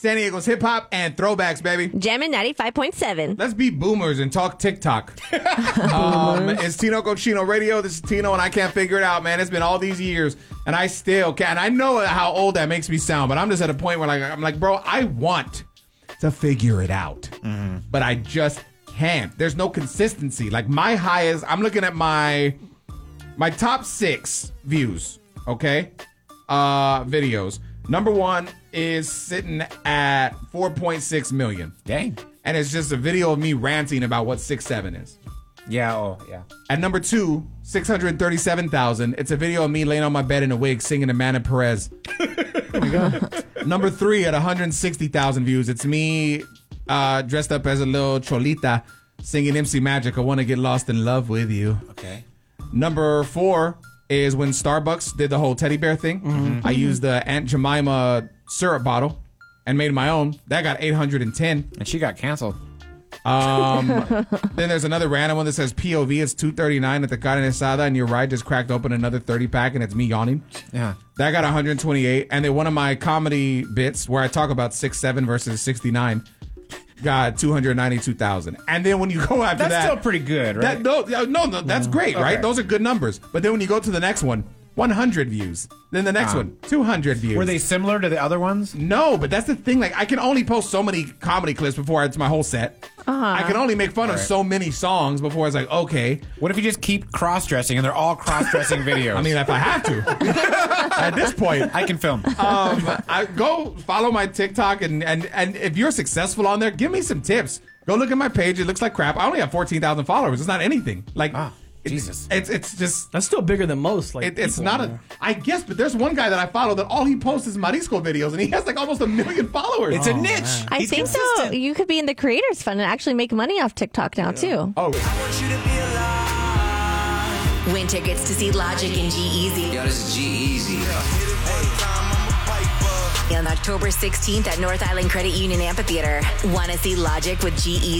San Diego's hip hop and throwbacks, baby. Jammin' 95.7. Let's be boomers and talk TikTok. It's Tino Cochino Radio. This is Tino, and I can't figure it out, man. It's been all these years, and I still can't. I know how old that makes me sound, but I'm just at a point where I'm like, bro, I want to figure it out, but I just can't. There's no consistency. Like my highest, I'm looking at my top 6 views, okay? Videos. Number 1 is sitting at 4.6 million. Dang. And it's just a video of me ranting about what 6'7" is. Yeah, oh, yeah. At number 2, 637,000. It's a video of me laying on my bed in a wig singing to Manny Perez. Oh my God. Number 3 at 160,000 views. It's me dressed up as a little cholita singing MC Magic. I want to get lost in love with you. Okay. Number 4 is when Starbucks did the whole teddy bear thing. Mm-hmm. I used the Aunt Jemima syrup bottle and made my own. That got 810. And she got canceled. Then there's another random one that says POV. It's 2:39 at the carne asada, and your ride just cracked open another 30-pack, and it's me yawning. Yeah. That got 128. And then one of my comedy bits where I talk about 6'7" versus 69 got 292,000. And then when you go after that's still pretty good, right? No, that's great, right? Those are good numbers. But then when you go to the next one, 100 views. Then the next one, 200 views. Were they similar to the other ones? No, but that's the thing. Like, I can only post so many comedy clips before it's my whole set. I can only make fun of so many songs before it's like, okay. What if you just keep cross-dressing and they're all cross-dressing videos? I mean, if I have to. At this point. I can film. I go follow my TikTok, and if you're successful on there, give me some tips. Go look at my page. It looks like crap. I only have 14,000 followers. It's not anything. Like, Jesus. It's just... That's still bigger than most. Like it's not a... I guess, but there's one guy that I follow that all he posts is Marisco videos, and he has like almost 1 million followers. It's a niche. Man. I think so. You could be in the creators fund and actually make money off TikTok now, too. Oh. Win tickets to see Logic and G-Eazy. Yo, this is G-Eazy. On October 16th at North Island Credit Union Amphitheater. Want to see Logic with G-Eazy?